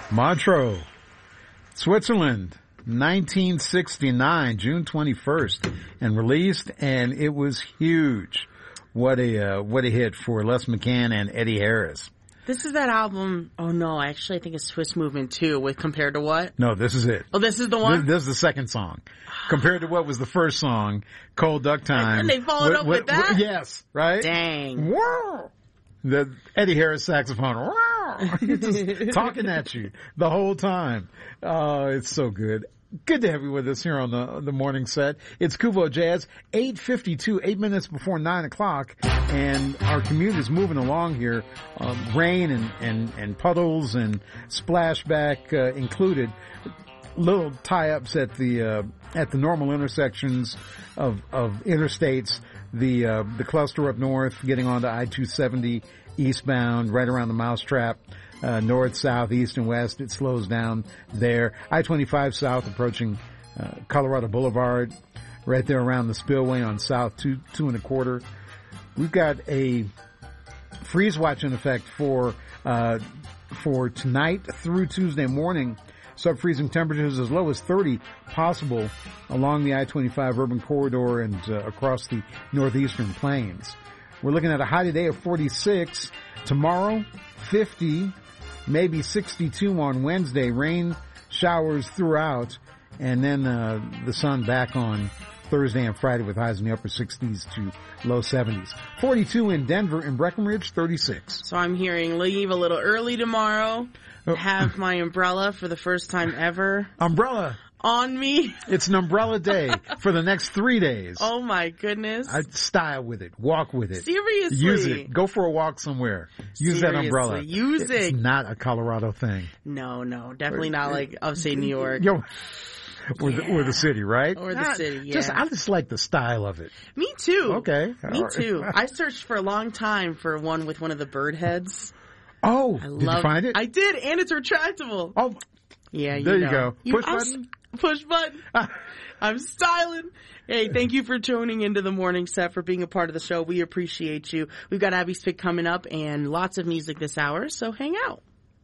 Montreux, Switzerland, 1969, June 21st, and released, and it was huge. What a hit for Les McCann and Eddie Harris. This is that album. Oh no, actually I think it's Swiss Movement 2 with Compared to What? No, this is it. Oh, this is the one? This is the second song. Compared to What was the first song, Cold Duck Time. And they followed up with that? Yes, right? Dang. Whoa. The Eddie Harris saxophone. Whoa. Just talking at you the whole time. Oh, it's so good. Good to have you with us here on the morning set. It's Kuvo Jazz, 8:52, 8 minutes before 9 o'clock, and our commute is moving along here. Rain and puddles and splashback included. Little tie-ups at the normal intersections of interstates. The cluster up north, getting onto I-270 eastbound, right around the Mousetrap. North, south, east, and west, it slows down there. I-25 south approaching Colorado Boulevard, right there around the spillway on South 2 1/4. We've got a freeze watch in effect for tonight through Tuesday morning. Sub-freezing temperatures as low as 30 possible along the I-25 urban corridor and across the northeastern plains. We're looking at a high today of 46. Tomorrow, 50. Maybe 62 on Wednesday. Rain showers throughout, and then the sun back on Thursday and Friday with highs in the upper 60s to low 70s. 42 in Denver and Breckenridge, 36. So I'm hearing leave a little early tomorrow, have my umbrella for the first time ever. Umbrella. On me. It's an umbrella day for the next 3 days. Oh my goodness. I'd style with it. Walk with it. Seriously. Use it. Go for a walk somewhere. Use that umbrella. Use it. It's not a Colorado thing. No, definitely not like upstate New York. Or the city, right? Or the city, yeah. I just like the style of it. Me too. Okay. Me too. I searched for a long time for one with one of the bird heads. Oh, did you find it? I did, and it's retractable. Oh. Yeah, there you go. Push button? Push button. I'm styling. Hey, thank you for tuning into the morning set, for being a part of the show. We appreciate you. We've got Abby's Pick coming up and lots of music this hour, so hang out.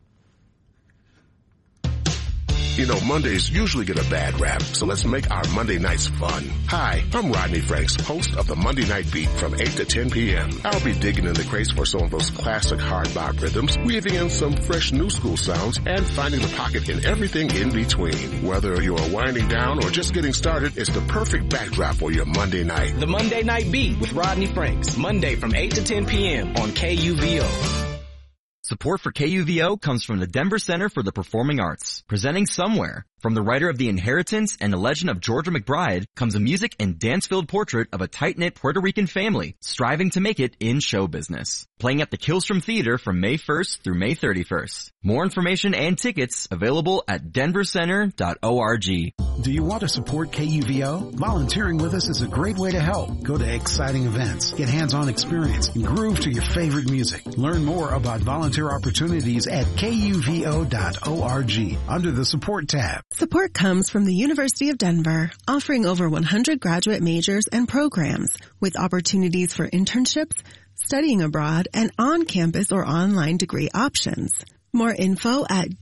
You know, Mondays usually get a bad rap, so let's make our Monday nights fun. Hi, I'm Rodney Franks, host of the Monday Night Beat from 8 to 10 p.m. I'll be digging in the crates for some of those classic hard bop rhythms, weaving in some fresh new school sounds, and finding the pocket in everything in between. Whether you're winding down or just getting started, it's the perfect backdrop for your Monday night. The Monday Night Beat with Rodney Franks, Monday from 8 to 10 p.m. on KUVO. Support for KUVO comes from the Denver Center for the Performing Arts, presenting Somewhere. From the writer of The Inheritance and the legend of Georgia McBride comes a music and dance-filled portrait of a tight-knit Puerto Rican family striving to make it in show business. Playing at the Killstrom Theater from May 1st through May 31st. More information and tickets available at denvercenter.org. Do you want to support KUVO? Volunteering with us is a great way to help. Go to exciting events, get hands-on experience, and groove to your favorite music. Learn more about volunteer opportunities at kuvo.org under the support tab. Support comes from the University of Denver, offering over 100 graduate majors and programs with opportunities for internships, studying abroad, and on-campus or online degree options. More info at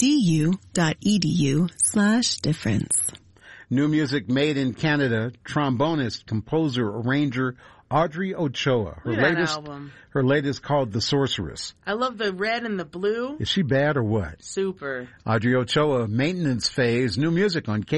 du.edu/difference. New music made in Canada, trombonist, composer, arranger, Audrey Ochoa. Her latest called The Sorceress. I love the red and the blue. Is she bad or what? Super. Audrey Ochoa, Maintenance Phase, new music on